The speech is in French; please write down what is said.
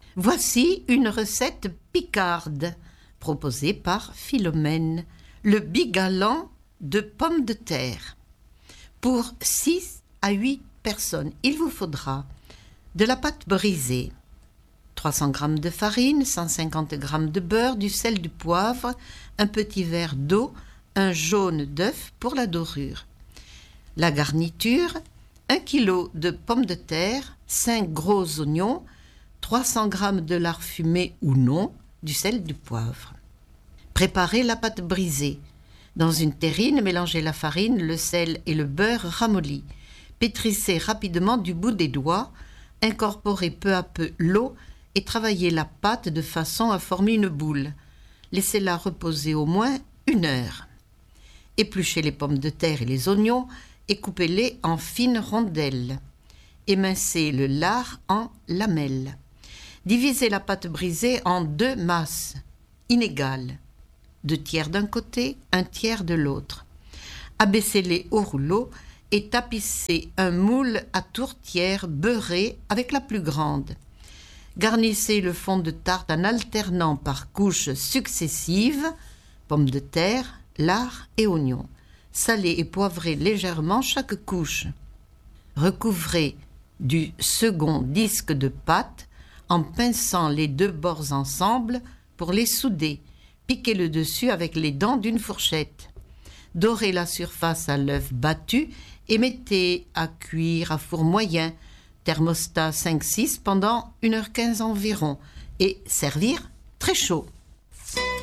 Voici une recette picarde proposée par Philomène, le bigalan de pommes de terre. Pour 6 à 8 personnes, il vous faudra de la pâte brisée, 300 g de farine, 150 g de beurre, du sel, du poivre, un petit verre d'eau, un jaune d'œuf pour la dorure. La garniture, 1 kg de pommes de terre, 5 gros oignons, 300 g de lard fumé ou non, du sel, du poivre. Préparez la pâte brisée. Dans une terrine, mélangez la farine, le sel et le beurre ramolli. Pétrissez rapidement du bout des doigts, incorporez peu à peu l'eau et travaillez la pâte de façon à former une boule. Laissez-la reposer au moins 1 heure. Épluchez les pommes de terre et les oignons et coupez-les en fines rondelles. Émincez le lard en lamelles. Divisez la pâte brisée en 2 masses inégales, 2 tiers d'un côté, 1 tiers de l'autre. Abaissez-les au rouleau et tapissez un moule à tourtière beurré avec la plus grande. Garnissez le fond de tarte en alternant par couches successives, pommes de terre, lard et oignons. Salez et poivrez légèrement chaque couche. Recouvrez du second disque de pâte en pinçant les 2 bords ensemble pour les souder. Piquez le dessus avec les dents d'une fourchette. Dorez la surface à l'œuf battu et mettez à cuire à four moyen, thermostat 5-6 pendant 1h15 environ et servir très chaud.